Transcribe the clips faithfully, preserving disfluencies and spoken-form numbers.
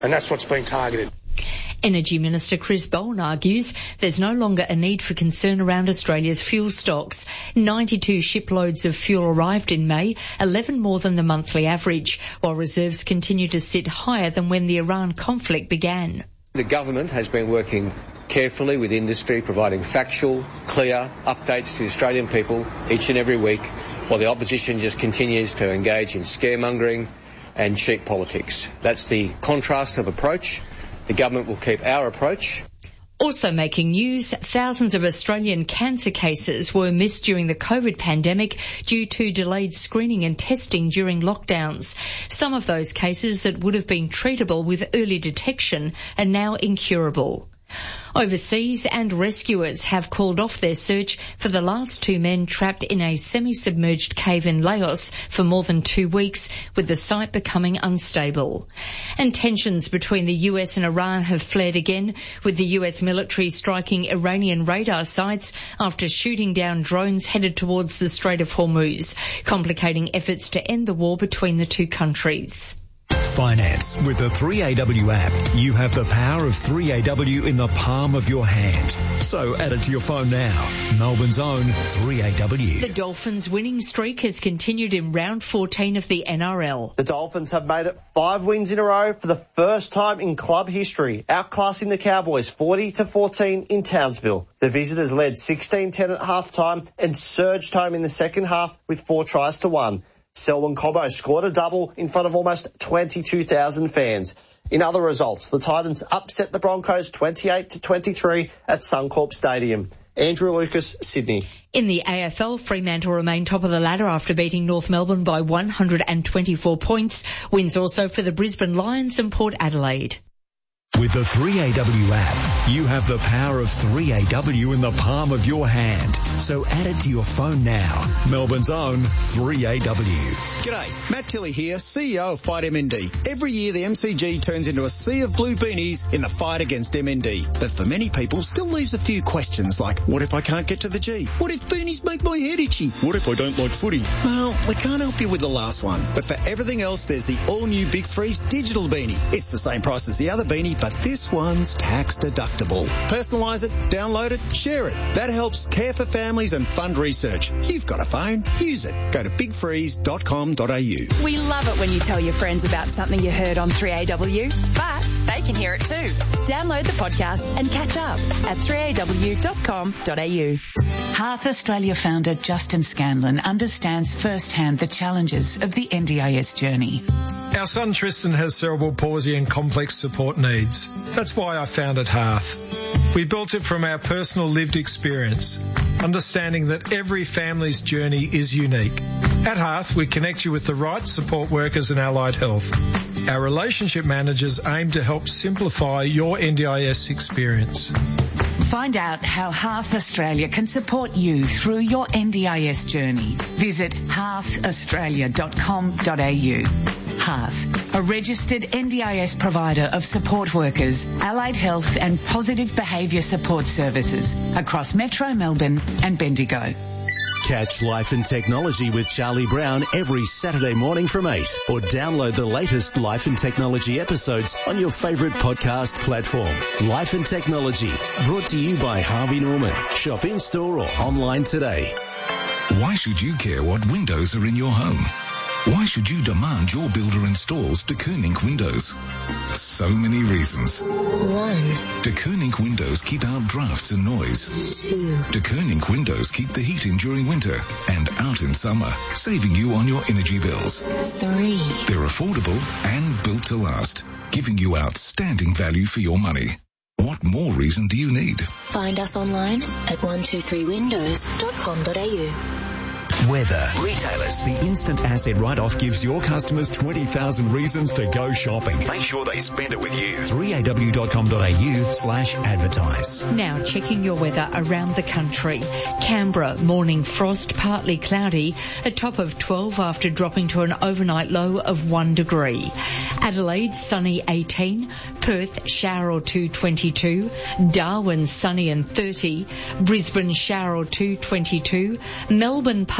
And that's what's being targeted. Energy Minister Chris Bowen argues there's no longer a need for concern around Australia's fuel stocks. ninety-two shiploads of fuel arrived in May, eleven more than the monthly average, while reserves continue to sit higher than when the Iran conflict began. The government has been working carefully with industry, providing factual, clear updates to Australian people each and every week, while the opposition just continues to engage in scaremongering and cheap politics. That's the contrast of approach. The government will keep our approach. Also making news, thousands of Australian cancer cases were missed during the COVID pandemic due to delayed screening and testing during lockdowns. Some of those cases that would have been treatable with early detection are now incurable. Overseas, and rescuers have called off their search for the last two men trapped in a semi-submerged cave in Laos for more than two weeks, with the site becoming unstable. And tensions between the U S and Iran have flared again, with the U S military striking Iranian radar sites after shooting down drones headed towards the Strait of Hormuz, complicating efforts to end the war between the two countries. Finance. With the three A W app, you have the power of three A W in the palm of your hand. So add it to your phone now. Melbourne's own three A W. The Dolphins' winning streak has continued in round fourteen of the N R L. The Dolphins have made it five wins in a row for the first time in club history, outclassing the Cowboys forty to fourteen in Townsville. The visitors led sixteen ten at half-time and surged home in the second half with four tries to one. Selwyn Cobbo scored a double in front of almost twenty-two thousand fans. In other results, the Titans upset the Broncos twenty-eight to twenty-three at Suncorp Stadium. Andrew Lucas, Sydney. In the A F L, Fremantle remain top of the ladder after beating North Melbourne by one hundred twenty-four points. Wins also for the Brisbane Lions and Port Adelaide. With the three A W app, you have the power of three A W in the palm of your hand. So add it to your phone now. Melbourne's own three A W. G'day, Matt Tilley here, C E O of Fight M N D. Every year the M C G turns into a sea of blue beanies in the fight against M N D. But for many people still leaves a few questions like, what if I can't get to the G? What if beanies make my head itchy? What if I don't like footy? Well, we can't help you with the last one. But for everything else, there's the all-new Big Freeze digital beanie. It's the same price as the other beanie, but this one's tax deductible. Personalise it, download it, share it. That helps care for families and fund research. You've got a phone, use it. Go to big freeze dot com dot a u. We love it when you tell your friends about something you heard on three A W, but they can hear it too. Download the podcast and catch up at three a w dot com dot a u. Hearth Australia founder Justin Scanlon understands firsthand the challenges of the N D I S journey. Our son Tristan has cerebral palsy and complex support needs. That's why I founded Hearth. We built it from our personal lived experience, understanding that every family's journey is unique. At Hearth, we connect you with the right support workers and allied health. Our relationship managers aim to help simplify your N D I S experience. Find out how Hearth Australia can support you through your N D I S journey. Visit hearth australia dot com dot a u. Hearth, a registered N D I S provider of support workers, allied health and positive behaviour support services across Metro Melbourne and Bendigo. Catch Life and Technology with Charlie Brown every Saturday morning from eight, or download the latest Life and Technology episodes on your favourite podcast platform. Life and Technology, brought to you by Harvey Norman. Shop in-store or online today. Why should you care what windows are in your home? Why should you demand your builder installs De Koning windows? So many reasons. One. De Koning windows keep out drafts and noise. Two. De Koning windows keep the heat in during winter and out in summer, saving you on your energy bills. Three. They're affordable and built to last, giving you outstanding value for your money. What more reason do you need? Find us online at one two three windows dot com dot a u. Weather. Retailers. The instant asset write-off gives your customers twenty thousand reasons to go shopping. Make sure they spend it with you. three a w dot com dot a u slash advertise. Now checking your weather around the country. Canberra, morning frost, partly cloudy, a top of twelve after dropping to an overnight low of one degree. Adelaide, sunny eighteen. Perth, shower or two twenty-two. Darwin, sunny and thirty. Brisbane, shower or two twenty-two. Melbourne,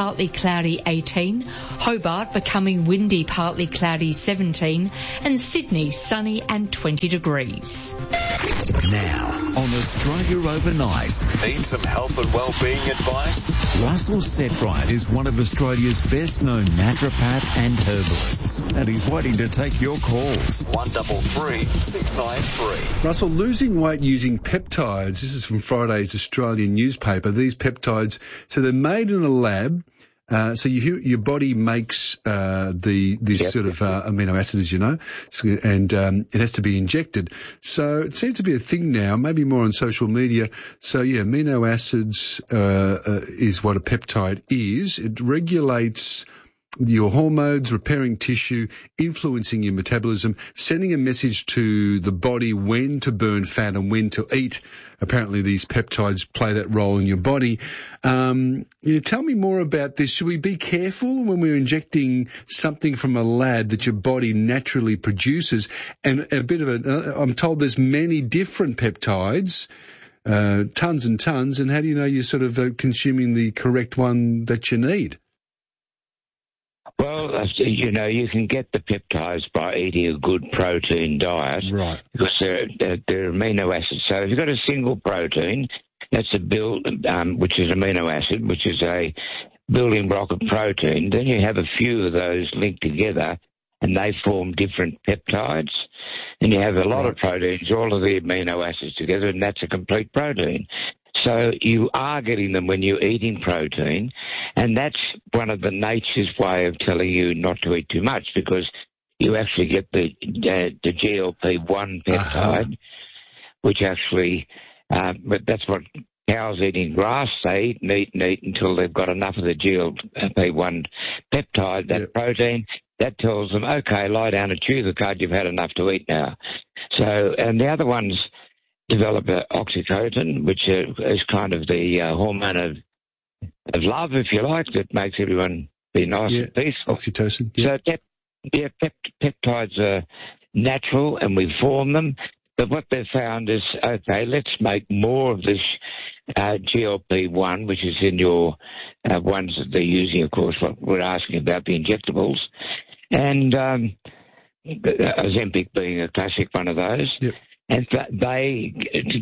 partly cloudy eighteen, Hobart becoming windy, partly cloudy seventeen, and Sydney sunny and twenty degrees. Now, on Australia Overnight. Need some health and well-being advice? Russell Setright is one of Australia's best-known naturopath and herbalists, and he's waiting to take your calls. one double three six nine three. Russell, losing weight using peptides. This is from Friday's Australian newspaper. These peptides, so they're made in a lab. Uh, so you, your body makes uh, the these yep. sort of uh, amino acids, as you know, so, and um, it has to be injected. So it seems to be a thing now, maybe more on social media. So yeah, amino acids uh, uh, is what a peptide is. It regulates your hormones, repairing tissue, influencing your metabolism, sending a message to the body when to burn fat and when to eat. Apparently these peptides play that role in your body. Um, you know, tell me more about this. Should we be careful when we're injecting something from a lab that your body naturally produces? And a bit of a, I'm told there's many different peptides, uh, tons and tons, and how do you know you're sort of uh, consuming the correct one that you need? Well, you know, you can get the peptides by eating a good protein diet. Right. Because they're, they're, they're amino acids. So if you've got a single protein, that's a build, um, which is amino acid, which is a building block of protein. Then you have a few of those linked together, and they form different peptides. And you have a lot right. of proteins, all of the amino acids together, and that's a complete protein. So you are getting them when you're eating protein, and that's one of the nature's way of telling you not to eat too much, because you actually get the uh, the G L P one peptide, uh-huh. which actually, uh, but that's what cows eating grass, they eat and eat and eat until they've got enough of the G L P one peptide, that yep. protein. That tells them, okay, lie down and chew the cud, you've had enough to eat now. So, and the other ones develop uh, oxytocin, which uh, is kind of the uh, hormone of, of love, if you like, that makes everyone be nice yeah. and peaceful. Oxytocin. Yeah. So pep, yeah, pep, peptides are natural and we form them. But what they've found is, okay, let's make more of this uh, G L P one, which is in your uh, ones that they're using, of course, what we're asking about, the injectables. And um, Ozempic being a classic one of those. Yep. And they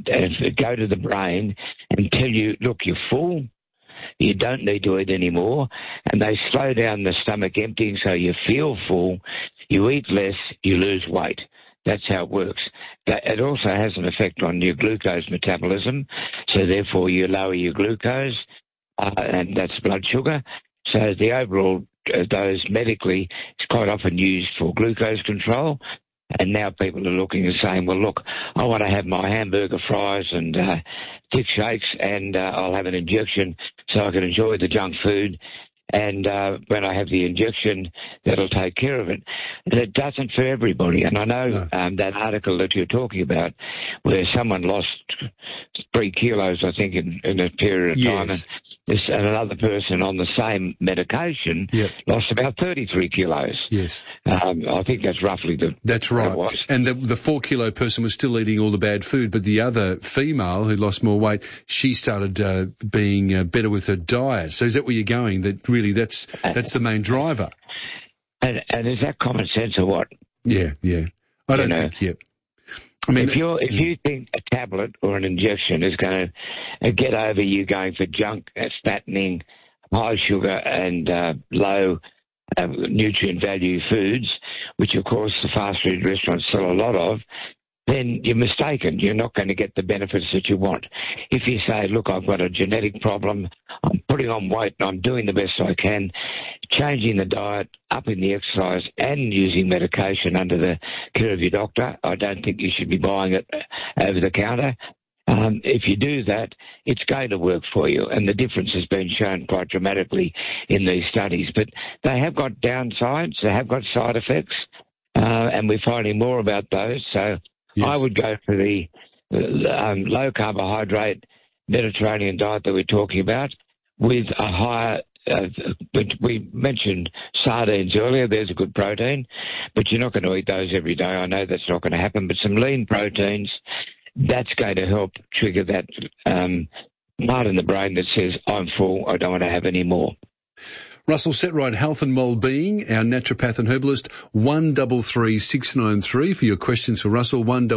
go to the brain and tell you, look, you're full, you don't need to eat anymore, and they slow down the stomach emptying so you feel full, you eat less, you lose weight. That's how it works. It also has an effect on your glucose metabolism, so therefore you lower your glucose, uh, and that's blood sugar. So the overall dose medically is quite often used for glucose control. And now people are looking and saying, well, look, I want to have my hamburger fries and uh, thick shakes, and uh, I'll have an injection so I can enjoy the junk food. And uh, when I have the injection, that'll take care of it. And it doesn't for everybody. And I know no. um, that article that you're talking about where someone lost three kilos, I think, in, in a period of yes. time. And this, and another person on the same medication yep. lost about thirty-three kilos. Yes. Um, I think that's roughly the... That's right. Was. And the, the four-kilo person was still eating all the bad food, but the other female who lost more weight, she started uh, being uh, better with her diet. So is that where you're going, that really that's that's the main driver? And, and is that common sense or what? Yeah, yeah. I don't you know, think, yeah. I mean, if you if you think a tablet or an injection is going to get over you going for junk, uh, fattening, high sugar and uh, low uh, nutrient value foods, which of course the fast food restaurants sell a lot of, then you're mistaken. You're not going to get the benefits that you want. If you say, look, I've got a genetic problem, I'm putting on weight and I'm doing the best I can, changing the diet, upping the exercise and using medication under the care of your doctor, I don't think you should be buying it over the counter. Um, if you do that, it's going to work for you. And the difference has been shown quite dramatically in these studies. But they have got downsides, they have got side effects, uh, and we're finding more about those. So yes. I would go for the um, low carbohydrate Mediterranean diet that we're talking about with a higher, uh, we mentioned sardines earlier, there's a good protein, but you're not going to eat those every day. I know that's not going to happen, but some lean proteins, that's going to help trigger that um, part in the brain that says, I'm full, I don't want to have any more. Russell Setright, Health and Wellbeing, our naturopath and herbalist, one double three six nine three for your questions for Russell, one